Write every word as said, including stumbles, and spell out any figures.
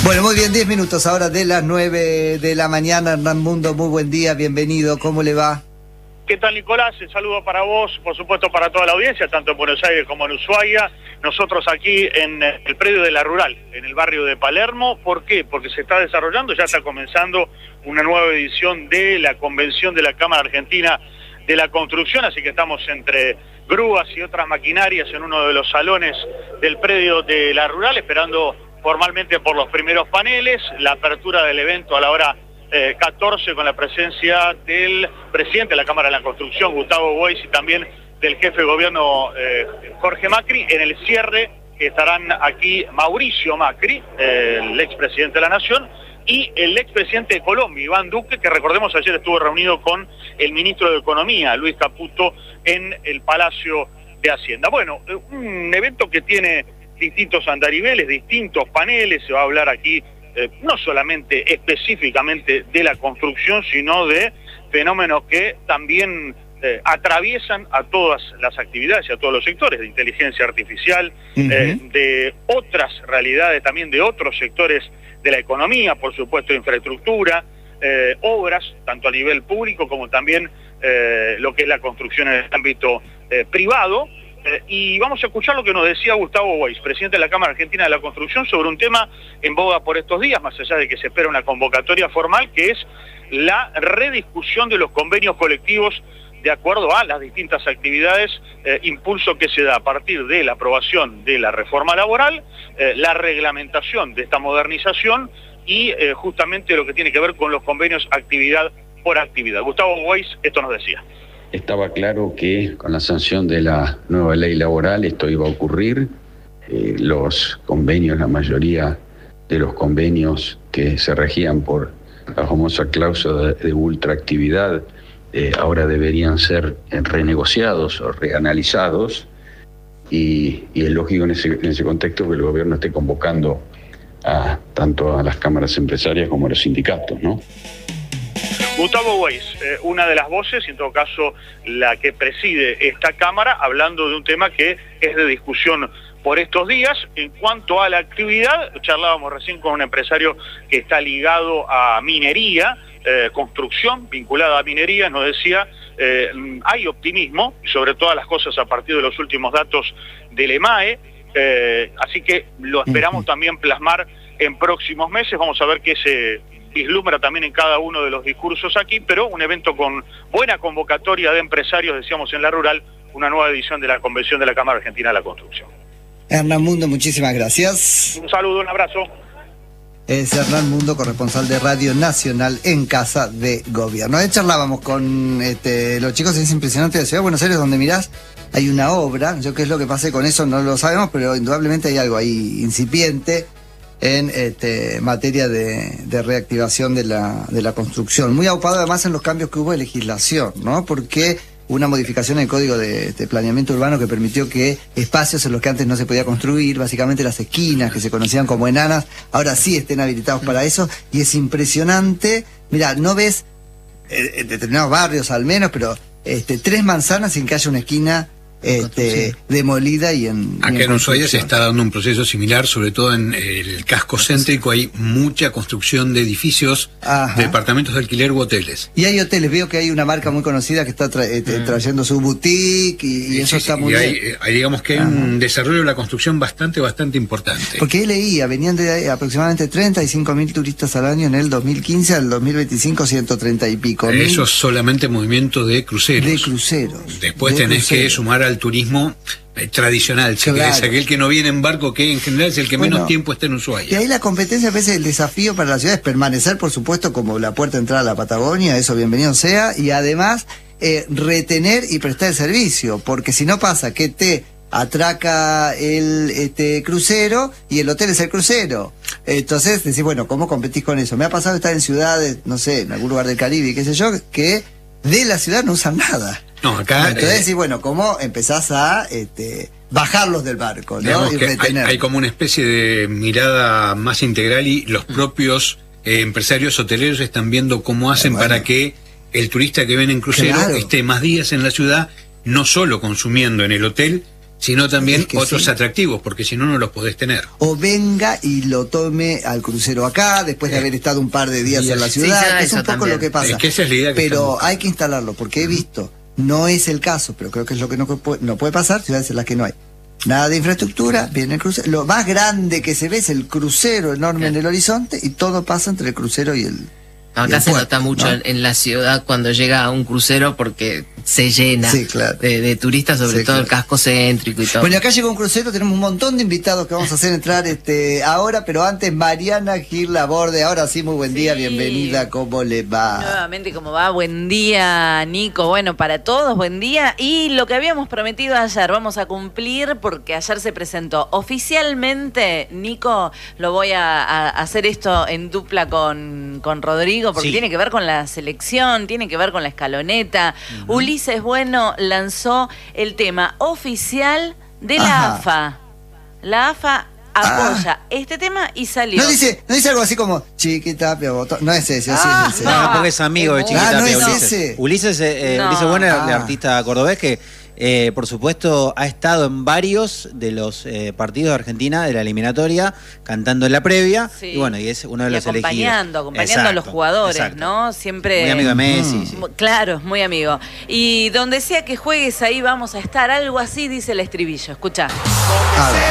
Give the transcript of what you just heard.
Bueno, muy bien, diez minutos ahora de las nueve de la mañana. Hernán Mundo, muy buen día, bienvenido, ¿cómo le va? ¿Qué tal, Nicolás? El saludo para vos, por supuesto para toda la audiencia, tanto en Buenos Aires como en Ushuaia. Nosotros aquí en el predio de La Rural, en el barrio de Palermo. ¿Por qué? Porque se está desarrollando, ya está comenzando una nueva edición de la Convención de la Cámara Argentina de la Construcción, así que estamos entre grúas y otras maquinarias en uno de los salones del predio de La Rural, esperando formalmente por los primeros paneles, la apertura del evento a la hora eh, catorce con la presencia del presidente de la Cámara de la Construcción, Gustavo Weiss, y también del jefe de gobierno eh, Jorge Macri. En el cierre estarán aquí Mauricio Macri, eh, el expresidente de la Nación, y el expresidente de Colombia, Iván Duque, que recordemos ayer estuvo reunido con el ministro de Economía, Luis Caputo, en el Palacio de Hacienda. Bueno, un evento que tiene distintos andariveles, distintos paneles. Se va a hablar aquí eh, no solamente específicamente de la construcción, sino de fenómenos que también eh, atraviesan a todas las actividades y a todos los sectores, de inteligencia artificial, uh-huh. eh, de otras realidades, también de otros sectores de la economía, por supuesto infraestructura, eh, obras, tanto a nivel público como también eh, lo que es la construcción en el ámbito eh, privado. Eh, y vamos a escuchar lo que nos decía Gustavo Weiss, presidente de la Cámara Argentina de la Construcción, sobre un tema en boga por estos días, más allá de que se espera una convocatoria formal, que es la rediscusión de los convenios colectivos de acuerdo a las distintas actividades, eh, impulso que se da a partir de la aprobación de la reforma laboral, eh, la reglamentación de esta modernización y eh, justamente lo que tiene que ver con los convenios actividad por actividad. Gustavo Weiss esto nos decía. Estaba claro que con la sanción de la nueva ley laboral esto iba a ocurrir. Eh, los convenios, la mayoría de los convenios que se regían por la famosa cláusula de, de ultraactividad, eh, ahora deberían ser renegociados o reanalizados. Y, y es lógico en ese, en ese contexto que el gobierno esté convocando a tanto a las cámaras empresarias como a los sindicatos, ¿no? Gustavo Weiss, eh, una de las voces, y en todo caso la que preside esta Cámara, hablando de un tema que es de discusión por estos días. En cuanto a la actividad, charlábamos recién con un empresario que está ligado a minería, eh, construcción vinculada a minería, nos decía, eh, hay optimismo, y sobre todas las cosas a partir de los últimos datos del EMAE, eh, así que lo esperamos también plasmar en próximos meses. Vamos a ver qué se vislumbra también en cada uno de los discursos aquí, pero un evento con buena convocatoria de empresarios, decíamos en La Rural, una nueva edición de la Convención de la Cámara Argentina de la Construcción. Hernán Mundo, muchísimas gracias. Un saludo, un abrazo. Es Hernán Mundo, corresponsal de Radio Nacional en Casa de Gobierno. Ayer charlábamos con este, los chicos, es impresionante, de la Ciudad de Buenos Aires, donde mirás, hay una obra, yo qué es lo que pase con eso no lo sabemos, pero indudablemente hay algo ahí incipiente en este, materia de, de reactivación de la, de la construcción. Muy aupado además en los cambios que hubo de legislación, ¿no? Porque una modificación en el Código de, de Planeamiento Urbano que permitió que espacios en los que antes no se podía construir, básicamente las esquinas que se conocían como enanas, ahora sí estén habilitados para eso, y es impresionante. Mirá, no ves, eh, en determinados barrios al menos, pero este, tres manzanas sin que haya una esquina Este, sí. demolida y en... Acá en, en Ushuaia se está dando un proceso similar, sobre todo en el casco céntrico hay mucha construcción de edificios, Ajá. de departamentos de alquiler u hoteles. Y hay hoteles, veo que hay una marca muy conocida que está tra eh, mm. trayendo su boutique y, y sí, eso sí, está sí. muy y bien. Hay, hay, digamos que hay Ajá. un desarrollo de la construcción bastante, bastante importante. Porque ahí leía, venían de aproximadamente treinta y cinco mil turistas al año en el dos mil quince, al dos mil veinticinco ciento treinta y pico. Eso es solamente movimiento de cruceros. De cruceros. Después de tenés cruceros. que sumar al turismo eh, tradicional, si claro. querés, aquel que no viene en barco, que en general es el que bueno, menos tiempo está en Ushuaia. Y ahí la competencia, a veces el desafío para la ciudad es permanecer, por supuesto, como la puerta de entrada a la Patagonia, eso bienvenido sea, y además eh, retener y prestar el servicio, porque si no pasa que te atraca el este crucero y el hotel es el crucero. Entonces decís, bueno, ¿cómo competís con eso? Me ha pasado estar en ciudades, no sé, en algún lugar del Caribe, qué sé yo, que de la ciudad no usan nada. No, acá... Entonces, eh, bueno, ¿cómo empezás a este, bajarlos del barco, ¿no? Y hay, hay como una especie de mirada más integral y los propios eh, empresarios hoteleros están viendo cómo hacen bueno. para que el turista que viene en crucero claro. esté más días en la ciudad, no solo consumiendo en el hotel, sino también Es que otros sí. atractivos, porque si no, no los podés tener. O venga y lo tome al crucero acá, después de haber estado un par de días en la Sí, ciudad, sí, que es eso un poco también. lo que pasa. Es que esa es la idea que Pero estamos- hay que instalarlo, porque he visto, no es el caso, pero creo que es lo que no puede, no puede pasar, ciudades en las que no hay nada de infraestructura, viene el crucero, lo más grande que se ve es el crucero enorme en el horizonte y todo pasa entre el crucero y el... y Acá el se puerto, nota mucho ¿no? en, en la ciudad cuando llega a un crucero porque se llena Sí, claro. de, de turistas, sobre Sí, todo el claro. casco céntrico y todo. Bueno, acá llegó un crucero, tenemos un montón de invitados que vamos a hacer entrar este ahora, pero antes Mariana Gil Laborde, ahora sí, muy buen Sí. día, bienvenida, ¿cómo le va? Nuevamente, ¿cómo va? Buen día, Nico. Bueno, para todos, buen día. Y lo que habíamos prometido ayer, vamos a cumplir porque ayer se presentó oficialmente, Nico, lo voy a, a hacer esto en dupla con, con Rodrigo, porque Sí. tiene que ver con la selección, tiene que ver con la escaloneta. Uh-huh. Ulises Bueno lanzó el tema oficial de la Ajá. A F A. La A F A apoya este tema y salió. No dice, no dice algo así como Chiquita Pia Botón, no es ese, así Ah, es ese. no. No, porque es amigo de Ah, Chiquita no Pia, es Ulises. ese. Ulises, eh, No. Ulises Bueno, el Ah. artista cordobés que, eh, por supuesto, ha estado en varios de los eh, partidos de Argentina de la eliminatoria, cantando en la previa. Sí. Y bueno, y es uno de Y los acompañando, elegidos. acompañando a los Exacto, jugadores, exacto. ¿no? Siempre. Muy amigo de Messi. sí. Mu- Claro, muy amigo. Y donde sea que juegues ahí vamos a estar. Algo así dice el estribillo. Escucha. A ver.